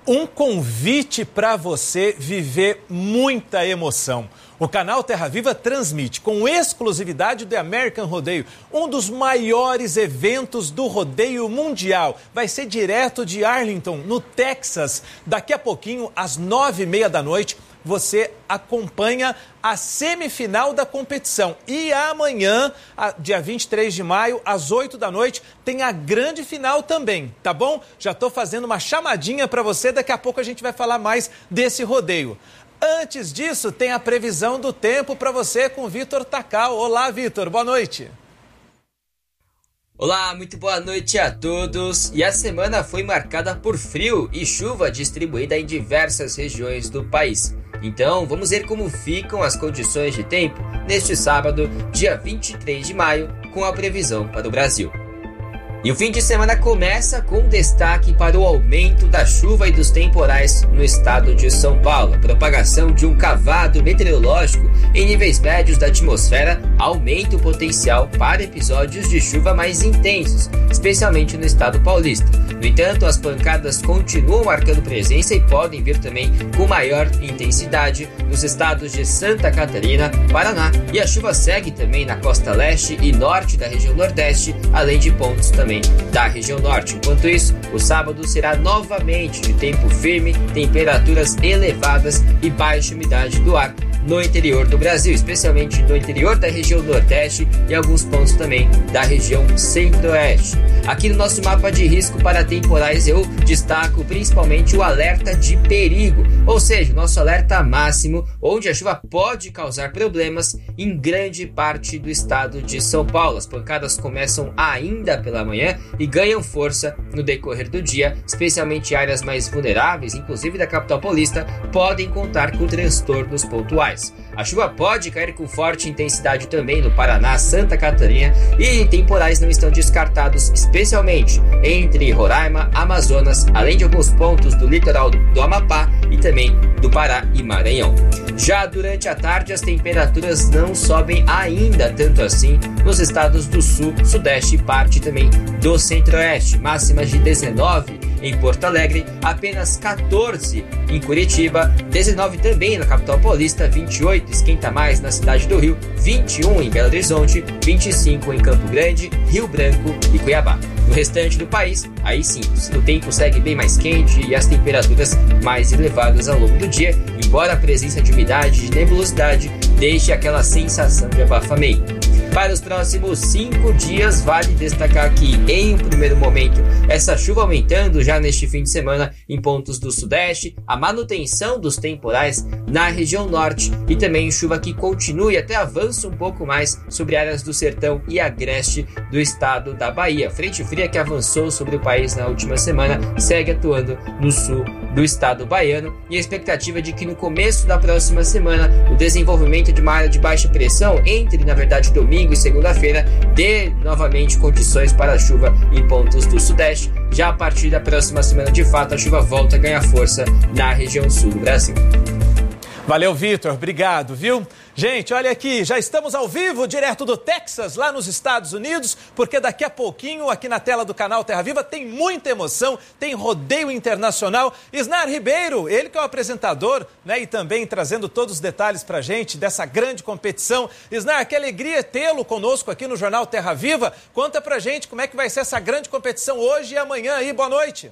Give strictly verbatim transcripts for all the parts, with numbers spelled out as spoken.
Um convite para você viver muita emoção. O canal Terra Viva transmite com exclusividade do American Rodeio, um dos maiores eventos do rodeio mundial. Vai ser direto de Arlington, no Texas. Daqui a pouquinho, às nove e meia da noite, você acompanha a semifinal da competição. E amanhã, dia vinte e três de maio, às oito da noite, tem a grande final também, tá bom? Já estou fazendo uma chamadinha para você, daqui a pouco a gente vai falar mais desse rodeio. Antes disso, tem a previsão do tempo para você com o Vitor Takal. Olá, Vitor, boa noite. Olá, muito boa noite a todos. E a semana foi marcada por frio e chuva distribuída em diversas regiões do país. Então, vamos ver como ficam as condições de tempo neste sábado, dia vinte e três de maio, com a previsão para o Brasil. E o fim de semana começa com destaque para o aumento da chuva e dos temporais no estado de São Paulo. A propagação de um cavado meteorológico em níveis médios da atmosfera aumenta o potencial para episódios de chuva mais intensos, especialmente no estado paulista. No entanto, as pancadas continuam marcando presença e podem vir também com maior intensidade nos estados de Santa Catarina, Paraná, e a chuva segue também na costa leste e norte da região nordeste, além de pontos também da região norte. Enquanto isso, o sábado será novamente de tempo firme, temperaturas elevadas e baixa umidade do ar no interior do Brasil, especialmente no interior da região nordeste e alguns pontos também da região centro-oeste. Aqui no nosso mapa de risco para temporais eu destaco principalmente o alerta de perigo, ou seja, o nosso alerta máximo, onde a chuva pode causar problemas em grande parte do estado de São Paulo. As pancadas começam ainda pela manhã e ganham força no decorrer do dia, especialmente áreas mais vulneráveis, inclusive da capital paulista, podem contar com transtornos pontuais. A chuva pode cair com forte intensidade também no Paraná, Santa Catarina, e temporais não estão descartados, especialmente entre Roraima, Amazonas, além de alguns pontos do litoral do Amapá e também do Pará e Maranhão. Já durante a tarde, as temperaturas não sobem ainda tanto assim nos estados do Sul, Sudeste e parte também do Centro-Oeste. Máximas de dezenove em Porto Alegre, apenas catorze em Curitiba, dezenove também na capital paulista, vinte e oito esquenta mais na cidade do Rio, vinte e um em Belo Horizonte, vinte e cinco em Campo Grande, Rio Branco e Cuiabá. No restante do país, aí sim, o tempo segue bem mais quente e as temperaturas mais elevadas ao longo do dia, embora a presença de umidade e de nebulosidade deixe aquela sensação de abafamento. Para os próximos cinco dias, vale destacar que, em um primeiro momento, essa chuva aumentando já neste fim de semana em pontos do Sudeste, a manutenção dos temporais na região Norte e também chuva que continue até avança um pouco mais sobre áreas do Sertão e Agreste do estado da Bahia. Frente fria que avançou sobre o país na última semana segue atuando no sul do estado baiano e a expectativa de que no começo da próxima semana o desenvolvimento de uma área de baixa pressão entre, na verdade, domingo e segunda-feira dê novamente condições para a chuva em pontos do Sudeste. Já a partir da próxima semana, de fato, a chuva volta a ganhar força na região sul do Brasil. Valeu, Vitor. Obrigado, viu? Gente, olha aqui, já estamos ao vivo, direto do Texas, lá nos Estados Unidos, porque daqui a pouquinho, aqui na tela do canal Terra Viva, tem muita emoção, tem rodeio internacional. Isnar Ribeiro, ele que é o apresentador, né, e também trazendo todos os detalhes pra gente dessa grande competição. Isnar, que alegria tê-lo conosco aqui no Jornal Terra Viva. Conta pra gente como é que vai ser essa grande competição hoje e amanhã aí. Boa noite.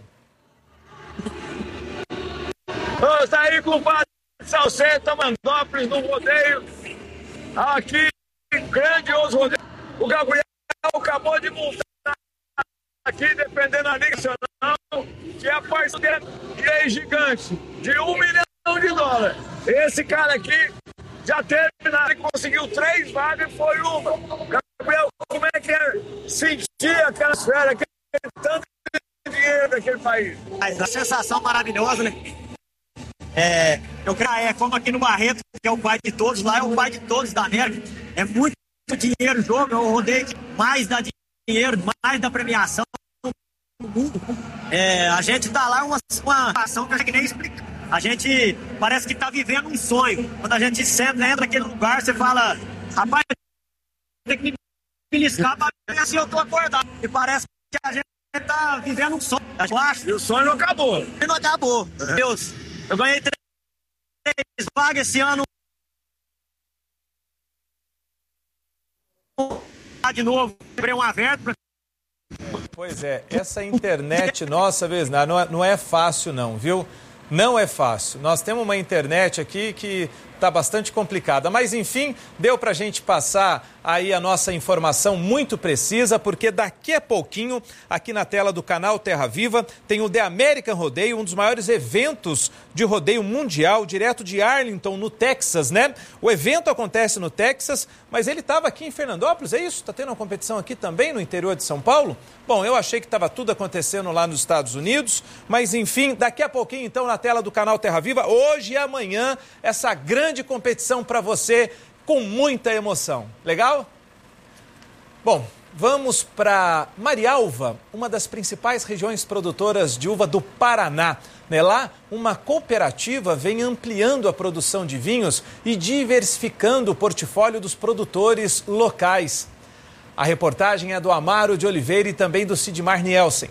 Vamos aí, compadre. Salseta, Mandópolis, no rodeio, aqui, grandioso rodeio. O Gabriel acabou de montar aqui, dependendo da Liga Nacional, que é a parceira que é gigante, de um milhão de dólares. Esse cara aqui já teve, ele conseguiu três vagas e foi uma. Gabriel, como é que é sentir aquela esfera, aquele tanto de dinheiro daquele país? A sensação maravilhosa, né? É, eu creio, é como aqui no Barreto, que é o pai de todos, lá é o pai de todos da América. É muito dinheiro o jogo, eu rodei mais dá dinheiro, mais da premiação no mundo. É, a gente tá lá, uma, uma ação que a gente nem explica. A gente parece que tá vivendo um sonho. Quando a gente senta, entra naquele lugar, você fala, rapaz, tem que me beliscar pra ver se eu tô acordado. E parece que a gente tá vivendo um sonho, eu acho. E o sonho não acabou. E não acabou. É. Deus, eu ganhei três vagas esse ano. De novo, comprei uma vértebra. Pois é, essa internet nossa, Vesnar, não é, não é fácil não, viu? Não é fácil. Nós temos uma internet aqui que está bastante complicada. Mas, enfim, deu para a gente passar aí a nossa informação muito precisa, porque daqui a pouquinho, aqui na tela do canal Terra Viva, tem o The American Rodeio, um dos maiores eventos de rodeio mundial, direto de Arlington, no Texas, né? O evento acontece no Texas, mas ele estava aqui em Fernandópolis, é isso? Está tendo uma competição aqui também no interior de São Paulo? Bom, eu achei que estava tudo acontecendo lá nos Estados Unidos, mas enfim, daqui a pouquinho, então, na tela do canal Terra Viva, hoje e amanhã, essa grande competição para você com muita emoção. Legal? Bom, vamos para Marialva, uma das principais regiões produtoras de uva do Paraná. Lá, uma cooperativa vem ampliando a produção de vinhos e diversificando o portfólio dos produtores locais. A reportagem é do Amaro de Oliveira e também do Sidmar Nielsen.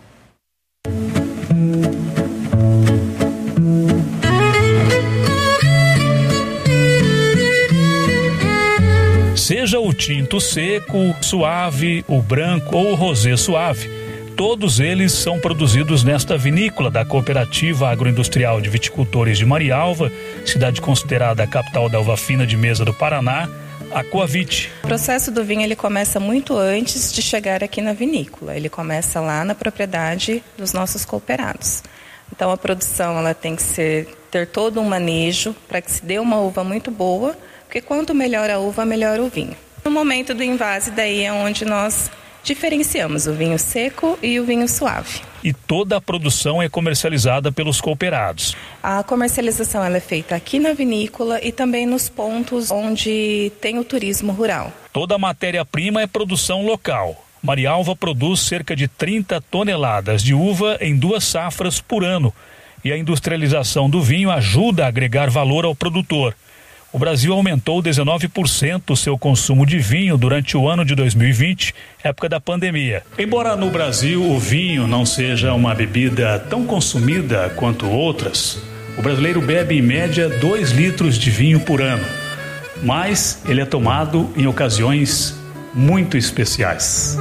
Seja o tinto seco, suave, o branco ou o rosé suave, todos eles são produzidos nesta vinícola da Cooperativa Agroindustrial de Viticultores de Marialva, cidade considerada a capital da uva fina de mesa do Paraná, a Coavit. O processo do vinho ele começa muito antes de chegar aqui na vinícola. Ele começa lá na propriedade dos nossos cooperados. Então a produção ela tem que ser, ter todo um manejo para que se dê uma uva muito boa, porque quanto melhor a uva, melhor o vinho. No momento do invase, daí é onde nós diferenciamos o vinho seco e o vinho suave. E toda a produção é comercializada pelos cooperados. A comercialização ela é feita aqui na vinícola e também nos pontos onde tem o turismo rural. Toda a matéria-prima é produção local. Marialva produz cerca de trinta toneladas de uva em duas safras por ano. E a industrialização do vinho ajuda a agregar valor ao produtor. O Brasil aumentou dezenove por cento o seu consumo de vinho durante o ano de dois mil e vinte, época da pandemia. Embora no Brasil o vinho não seja uma bebida tão consumida quanto outras, o brasileiro bebe em média dois litros de vinho por ano. Mas ele é tomado em ocasiões muito especiais.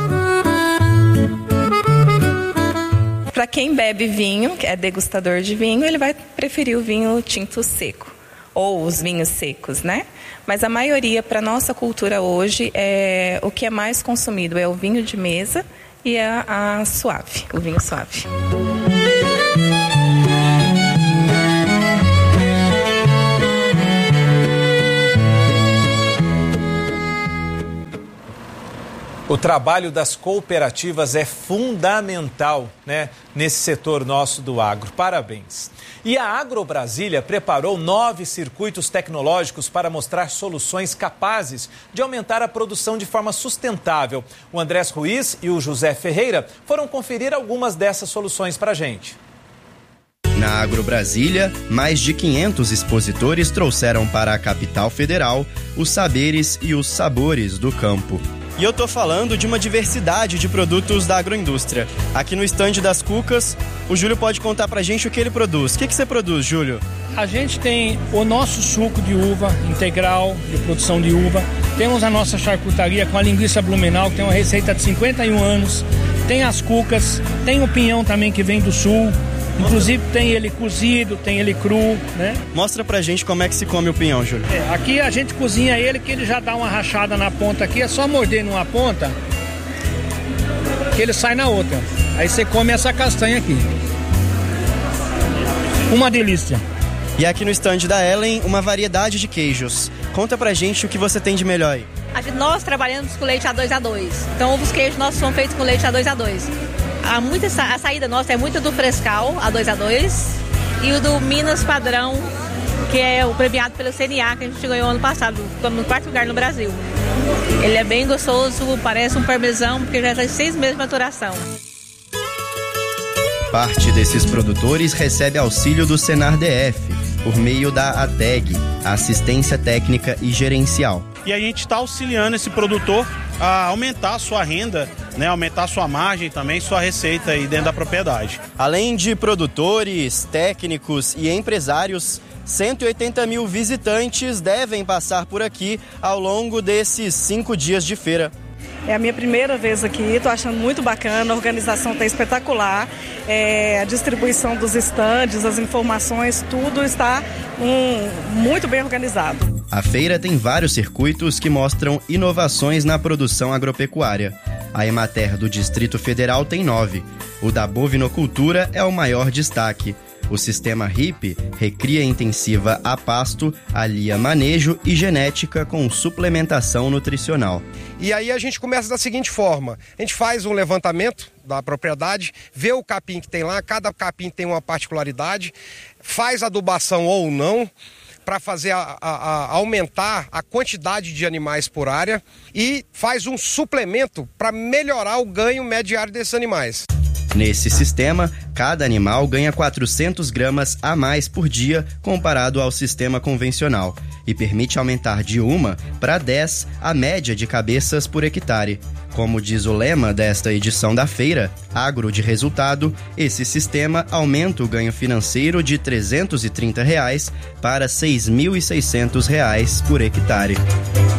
Para quem bebe vinho, que é degustador de vinho, ele vai preferir o vinho tinto seco. Ou os vinhos secos, né? Mas a maioria, para nossa cultura hoje, é o que é mais consumido é o vinho de mesa e a, a suave, o vinho suave. O trabalho das cooperativas é fundamental, né, nesse setor nosso do agro. Parabéns. E a AgroBrasília preparou nove circuitos tecnológicos para mostrar soluções capazes de aumentar a produção de forma sustentável. O Andrés Ruiz e o José Ferreira foram conferir algumas dessas soluções para a gente. Na AgroBrasília, mais de quinhentos expositores trouxeram para a capital federal os saberes e os sabores do campo. E eu tô falando de uma diversidade de produtos da agroindústria. Aqui no estande das Cucas, o Júlio pode contar pra gente o que ele produz. O que, que você produz, Júlio? A gente tem o nosso suco de uva integral, de produção de uva. Temos a nossa charcutaria com a linguiça Blumenau, que tem uma receita de cinquenta e um anos. Tem as cucas, tem o pinhão também que vem do sul. Inclusive tem ele cozido, tem ele cru, né? Mostra pra gente como é que se come o pinhão, Júlio. É, aqui a gente cozinha ele, que ele já dá uma rachada na ponta aqui, é só morder numa ponta que ele sai na outra. Aí você come essa castanha aqui. Uma delícia. E aqui no estande da Ellen, uma variedade de queijos. Conta pra gente o que você tem de melhor aí. Aqui nós trabalhamos com leite A dois A dois. Então os queijos nossos são feitos com leite A dois A dois. A, muita, a saída nossa é muito do Frescal A dois A dois e o do Minas Padrão, que é o premiado pelo C N A, que a gente ganhou ano passado, ficamos no quarto lugar no Brasil. Ele é bem gostoso, parece um parmesão, porque já está seis meses de maturação. Parte desses produtores recebe auxílio do Senar D F, por meio da A T E G, Assistência Técnica e Gerencial. E a gente está auxiliando esse produtor a aumentar a sua renda né, aumentar sua margem também, sua receita aí dentro da propriedade. Além de produtores, técnicos e empresários, cento e oitenta mil visitantes devem passar por aqui ao longo desses cinco dias de feira. É a minha primeira vez aqui, estou achando muito bacana, a organização está espetacular, é, a distribuição dos estandes, as informações, tudo está um, muito bem organizado. A feira tem vários circuitos que mostram inovações na produção agropecuária. A Emater do Distrito Federal tem nove. O da bovinocultura é o maior destaque. O sistema R I P, Recria Intensiva a Pasto, alia manejo e genética com suplementação nutricional. E aí a gente começa da seguinte forma, a gente faz um levantamento da propriedade, vê o capim que tem lá, cada capim tem uma particularidade, faz adubação ou não, para fazer a, a, a aumentar a quantidade de animais por área e faz um suplemento para melhorar o ganho mediário desses animais. Nesse sistema, cada animal ganha quatrocentas gramas a mais por dia comparado ao sistema convencional e permite aumentar de uma para dez a média de cabeças por hectare. Como diz o lema desta edição da feira, Agro de Resultado, esse sistema aumenta o ganho financeiro de trezentos e trinta reais para seis mil e seiscentos reais por hectare.